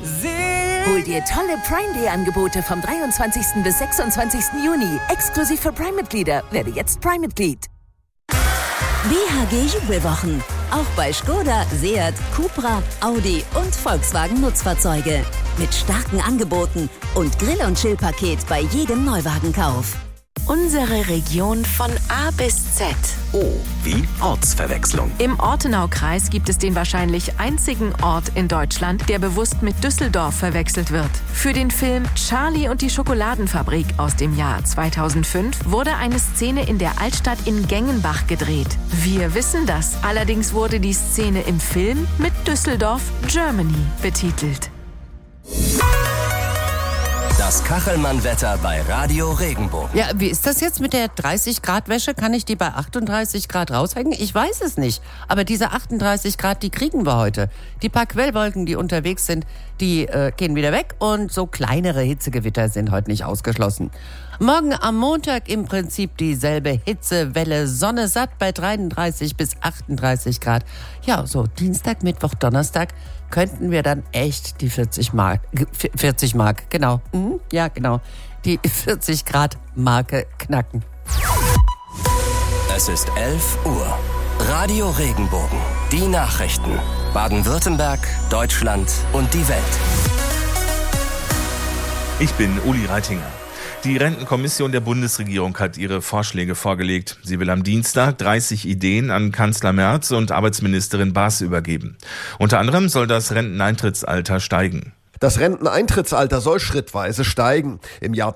Hol dir tolle Prime Day Angebote vom 23. bis 26. Juni. Exklusiv für Prime-Mitglieder. Werde jetzt Prime-Mitglied. BHG Jubelwochen. Auch bei Skoda, Seat, Cupra, Audi und Volkswagen Nutzfahrzeuge. Mit starken Angeboten und Grill- und Chill-Paket bei jedem Neuwagenkauf. Unsere Region von A bis Z. O wie Ortsverwechslung. Im Ortenau-Kreis gibt es den wahrscheinlich einzigen Ort in Deutschland, der bewusst mit Düsseldorf verwechselt wird. Für den Film Charlie und die Schokoladenfabrik aus dem Jahr 2005 wurde eine Szene in der Altstadt in Gengenbach gedreht. Wir wissen das. Allerdings wurde die Szene im Film mit Düsseldorf Germany betitelt. Das Kachelmann-Wetter bei Radio Regenbogen. Ja, wie ist das jetzt mit der 30 Grad Wäsche? Kann ich die bei 38 Grad raushängen? Ich weiß es nicht. Aber diese 38 Grad, die kriegen wir heute. Die paar Quellwolken, die unterwegs sind, die gehen wieder weg. Und so kleinere Hitzegewitter sind heute nicht ausgeschlossen. Morgen am Montag im Prinzip dieselbe Hitzewelle. Sonne satt bei 33 bis 38 Grad. Ja, so Dienstag, Mittwoch, Donnerstag könnten wir dann echt die 40 Mark, genau. Ja, genau. Die 40 Grad Marke knacken. Es ist 11 Uhr. Radio Regenbogen. Die Nachrichten. Baden-Württemberg, Deutschland und die Welt. Ich bin Uli Reitinger. Die Rentenkommission der Bundesregierung hat ihre Vorschläge vorgelegt. Sie will am Dienstag 30 Ideen an Kanzler Merz und Arbeitsministerin Baas übergeben. Unter anderem soll das Renteneintrittsalter steigen. Das Renteneintrittsalter soll schrittweise steigen. Im Jahr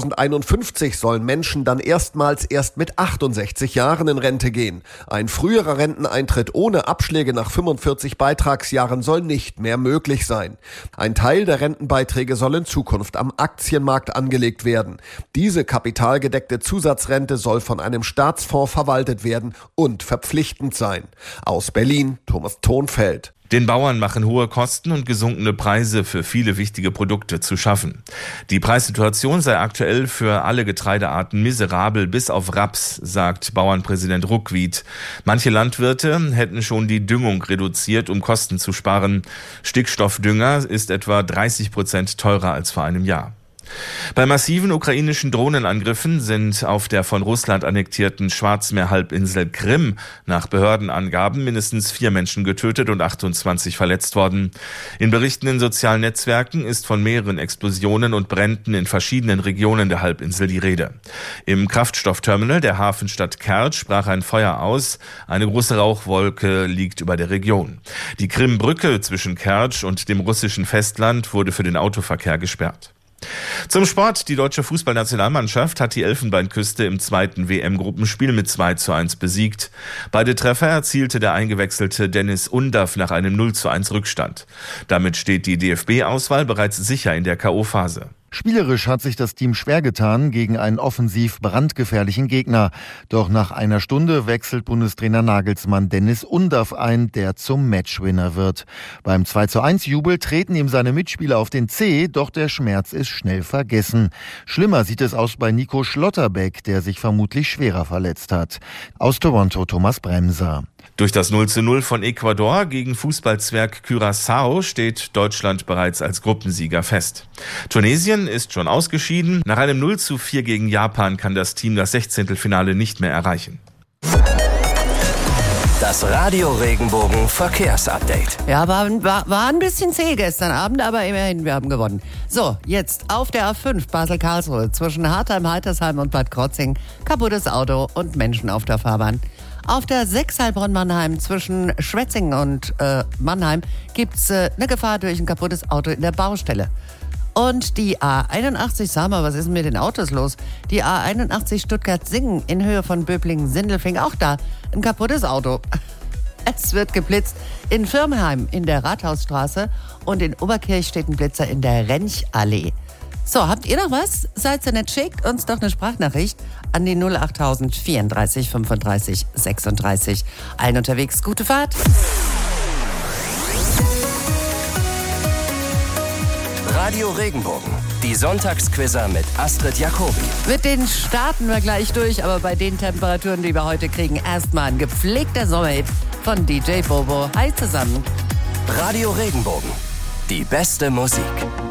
2051 sollen Menschen dann erstmals erst mit 68 Jahren in Rente gehen. Ein früherer Renteneintritt ohne Abschläge nach 45 Beitragsjahren soll nicht mehr möglich sein. Ein Teil der Rentenbeiträge soll in Zukunft am Aktienmarkt angelegt werden. Diese kapitalgedeckte Zusatzrente soll von einem Staatsfonds verwaltet werden und verpflichtend sein. Aus Berlin, Thomas Thonfeld. Den Bauern machen hohe Kosten und gesunkene Preise für viele wichtige Produkte zu schaffen. Die Preissituation sei aktuell für alle Getreidearten miserabel, bis auf Raps, sagt Bauernpräsident Ruckwied. Manche Landwirte hätten schon die Düngung reduziert, um Kosten zu sparen. Stickstoffdünger ist etwa 30% teurer als vor einem Jahr. Bei massiven ukrainischen Drohnenangriffen sind auf der von Russland annektierten Schwarzmeerhalbinsel Krim nach Behördenangaben mindestens 4 Menschen getötet und 28 verletzt worden. In Berichten in sozialen Netzwerken ist von mehreren Explosionen und Bränden in verschiedenen Regionen der Halbinsel die Rede. Im Kraftstoffterminal der Hafenstadt Kertsch brach ein Feuer aus. Eine große Rauchwolke liegt über der Region. Die Krimbrücke zwischen Kertsch und dem russischen Festland wurde für den Autoverkehr gesperrt. Zum Sport. Die deutsche Fußballnationalmannschaft hat die Elfenbeinküste im zweiten WM-Gruppenspiel mit 2:1 besiegt. Beide Treffer erzielte der eingewechselte Dennis Undav nach einem 0:1 Rückstand. Damit steht die DFB-Auswahl bereits sicher in der K.O.-Phase. Spielerisch hat sich das Team schwer getan gegen einen offensiv brandgefährlichen Gegner. Doch nach einer Stunde wechselt Bundestrainer Nagelsmann Dennis Undav ein, der zum Matchwinner wird. Beim 2:1-Jubel treten ihm seine Mitspieler auf den Zeh, doch der Schmerz ist schnell vergessen. Schlimmer sieht es aus bei Nico Schlotterbeck, der sich vermutlich schwerer verletzt hat. Aus Toronto Thomas Bremser. Durch das 0:0 von Ecuador gegen Fußballzwerg Curaçao steht Deutschland bereits als Gruppensieger fest. Tunesien ist schon ausgeschieden. Nach einem 0:4 gegen Japan kann das Team das 16. nicht mehr erreichen. Das Radio Regenbogen Verkehrsupdate. Ja, war ein bisschen zäh gestern Abend, aber immerhin, wir haben gewonnen. So, jetzt auf der A5 Basel-Karlsruhe zwischen Hartheim, Heitersheim und Bad Krotzing. Kaputtes Auto und Menschen auf der Fahrbahn. Auf der 6 Heilbronn-Mannheim zwischen Schwetzingen und Mannheim gibt's eine Gefahr durch ein kaputtes Auto in der Baustelle. Und die A81, sag mal, was ist denn mit den Autos los? Die A81 Stuttgart-Singen in Höhe von Böblingen-Sindelfing, auch da ein kaputtes Auto. Es wird geblitzt in Firmheim in der Rathausstraße und in Oberkirch steht ein Blitzer in der Renchallee. So, habt ihr noch was? Seid so nett, schickt uns doch eine Sprachnachricht an die 08000 34 35 36. Allen unterwegs, gute Fahrt. Radio Regenbogen, die Sonntagsquizzer mit Astrid Jacobi. Mit denen starten wir gleich durch, aber bei den Temperaturen, die wir heute kriegen, erstmal ein gepflegter Sommerhit von DJ Bobo. Hi zusammen. Radio Regenbogen, Die beste Musik.